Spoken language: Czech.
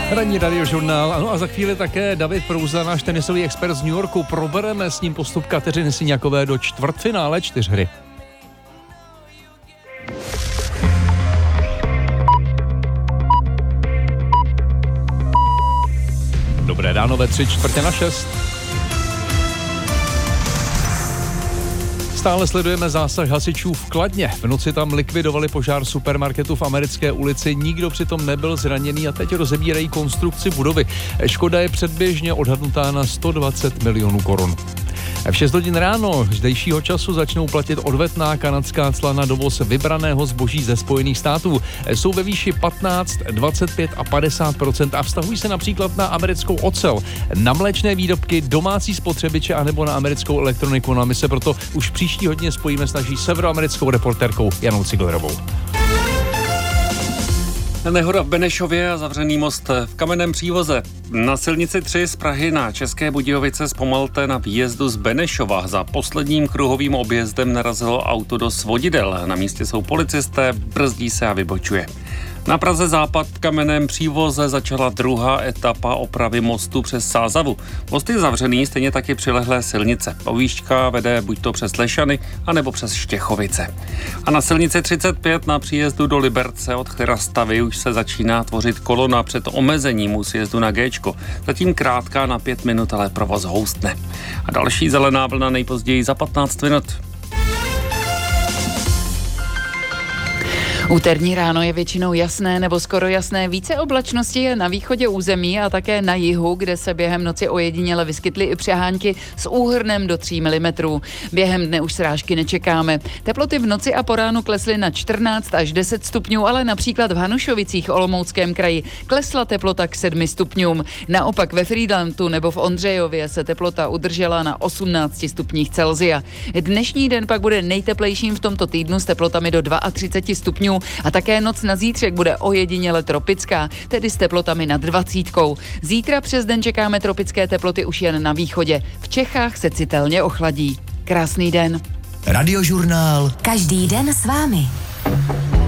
Ranní radiožurnál, ano a za chvíli také David Prouza, náš tenisový expert z New Yorku. Probereme s ním postup Kateřiny Syňakové do čtvrtfinále 4hry. Dobré ráno ve 5:45. Stále sledujeme zásah hasičů v Kladně. V noci tam likvidovali požár supermarketu v Americké ulici. Nikdo přitom nebyl zraněný a teď rozebírají konstrukci budovy. Škoda je předběžně odhadnutá na 120 milionů korun. V 6 hodin ráno zdejšího času začnou platit odvetná kanadská cla na dovoz vybraného zboží ze Spojených států. Jsou ve výši 15, 25 a 50% a vztahují se například na americkou ocel, na mléčné výrobky, domácí spotřebiče anebo na americkou elektroniku. No a my se proto už příští hodině spojíme s naší severoamerickou reportérkou Janou Ciglerovou. Nehoda v Benešově a zavřený most v Kamenném Přívoze. Na silnici 3 z Prahy na České Budějovice zpomalte na výjezdu z Benešova. Za posledním kruhovým objezdem narazilo auto do svodidel. Na místě jsou policisté, brzdí se a vybočuje. Na Praze západ v Kamenném Přívoze začala druhá etapa opravy mostu přes Sázavu. Most je zavřený, stejně taky přilehlé silnice. Povížďka vede buď to přes Lešany, anebo přes Štěchovice. A na silnici 35 na příjezdu do Liberce od Chrastavy už se začíná tvořit kolona před omezením u sjezdu na Géčko. Zatím krátká na 5 minut, ale provoz houstne. A další zelená vlna nejpozději za 15 minut. Úterní ráno je většinou jasné nebo skoro jasné. Více oblačnosti je na východě území a také na jihu, kde se během noci ojediněle vyskytly i přehánky s úhrnem do 3 mm. Během dne už srážky nečekáme. Teploty v noci a po ránu klesly na 14 až 10 stupňů, ale například v Hanušovicích, Olomouckém kraji, klesla teplota k 7 stupňům. Naopak ve Frýdlantu nebo v Ondřejově se teplota udržela na 18 stupních Celsia. Dnešní den pak bude nejteplejším v tomto týdnu s teplotami do 32 stupňů. A také noc na zítřek bude ojediněle tropická, tedy s teplotami nad 20. Zítra přes den čekáme tropické teploty už jen na východě. V Čechách se citelně ochladí. Krásný den. Radiožurnál. Každý den s vámi.